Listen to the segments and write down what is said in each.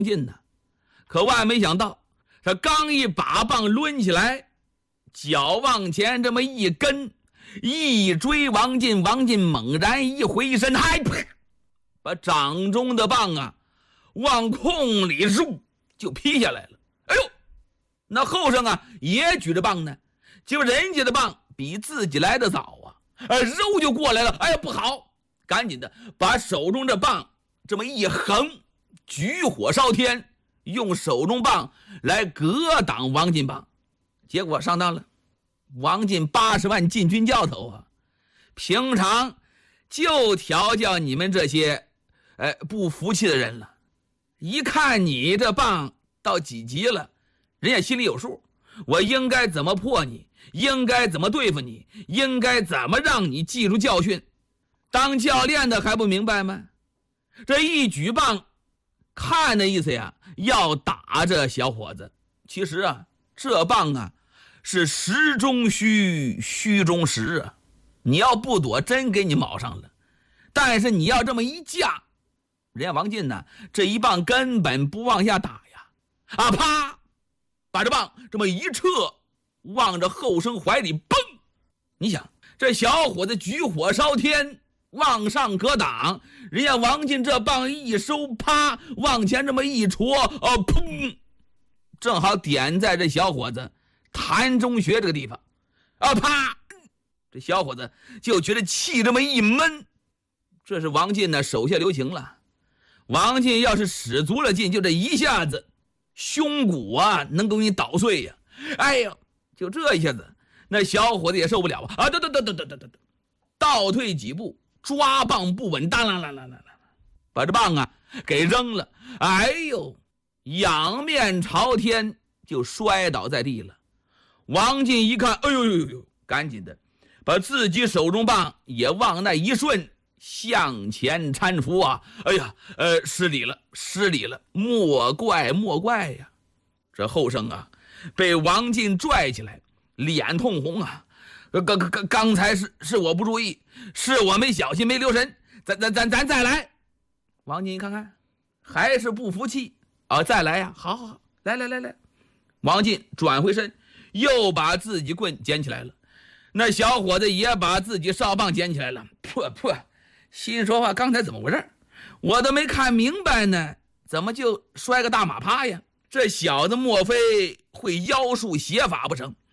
进呢，可万没想到，他刚一把棒抡起来，脚往前这么一跟，一追王进，王进猛然一回身，把掌中的棒啊往空里就劈下来了。哎呦，那后生啊也举着棒呢，结果人家的棒比自己来的早啊，就过来了。哎呀，不好，赶紧的把手中这棒这么一横，举火烧天，用手中棒来格挡王进棒。结果上当了，王进80万禁军教头啊，平常就调教你们这些不服气的人了，一看你这棒到几级了，人家心里有数，我应该怎么破你，应该怎么对付你，应该怎么让你记住教训。当教练的还不明白吗？这一举棒看的意思呀，要打这小伙子。其实啊，这棒啊是实中虚，虚中实啊，你要不躲真给你卯上了，但是你要这么一架，人家王进呢这一棒根本不往下打呀，啪，把这棒这么一撤，往着后生怀里嘣。你想这小伙子举火烧天，往上格挡，人家王进这棒一收，啪，往前这么一戳，砰，正好点在这小伙子痰中穴这个地方，啪，这小伙子就觉得气这么一闷。这是王进呢手下留情了，王进要是使足了劲，就这一下子胸骨啊能给你捣碎呀。哎呦，就这一下子那小伙子也受不了啊，倒退几步，抓棒不稳，当啷啷啷啷啷，把这棒啊给扔了。哎呦，仰面朝天就摔倒在地了。王进一看，哎呦，赶紧的把自己手中棒也往那一顺，向前搀扶啊。哎呀，失礼了，莫怪呀。这后生啊被王进拽起来，脸通红啊。刚才是我不注意，是我没小心没留神，咱再来。王进一看看还是不服气啊，再来呀，好，来。王进转回身，又把自己棍捡起来了。那小伙子也把自己哨棒捡起来了，破，心说话刚才怎么回事，我都没看明白呢，怎么就摔个大马趴呀？这小子莫非会妖术邪法不成？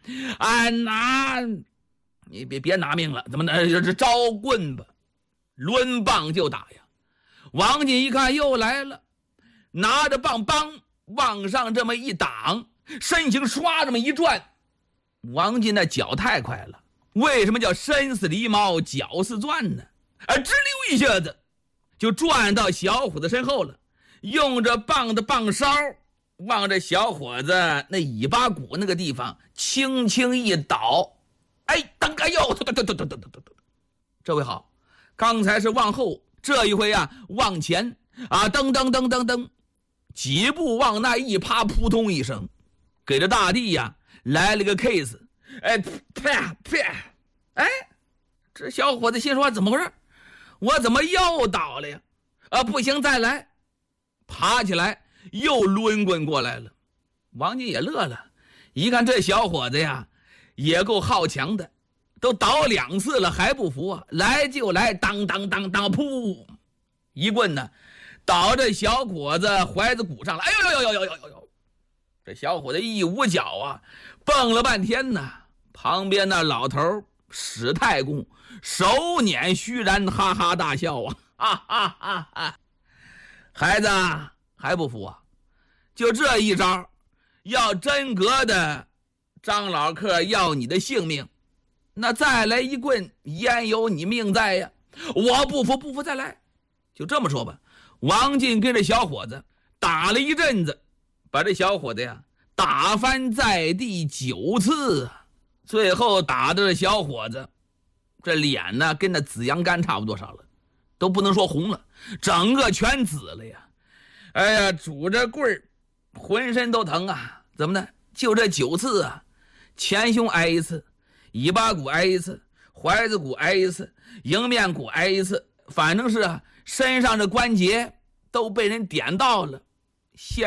你别拿命了，怎么这招棍吧，抡棒就打呀。王进一看又来了，拿着棒往上这么一挡，身形唰这么一转。王进那脚太快了，为什么叫身似狸猫脚似钻呢？直溜一下子就转到小伙子身后了，用着棒的棒梢往这小伙子那尾巴骨那个地方轻轻一倒。哎呦，这回好，刚才是往后，这一回啊往前啊，噔，几步往那一趴，扑通一声，给这大地呀来了个 case。这小伙子心说怎么回事，我怎么又倒了呀？不行，再来，爬起来又抡棍过来了。王进也乐了，一看这小伙子呀也够好强的，都倒2次了还不服啊，来就来，当，噗，一棍呢倒这小伙子怀子骨上了。哎呦，这小伙子一捂脚啊，蹦了半天呢。旁边那老头史太公手捻虚然，哈哈大笑啊，孩子还不服啊？就这一招，要真格的张老客要你的性命，那再来一棍焉有你命在呀？我不服，再来。就这么说吧，王进跟这小伙子打了一阵子，把这小伙子呀打翻在地9次啊，最后打的这小伙子这脸呢跟那紫阳干差不多少了，都不能说红了，整个全紫了呀。哎呀，拄着棍儿浑身都疼啊。怎么呢？就这9次啊，前胸挨一次，尾巴骨挨一次，怀子骨挨一次，迎面骨挨一次，反正是身上的关节都被人点到了。 现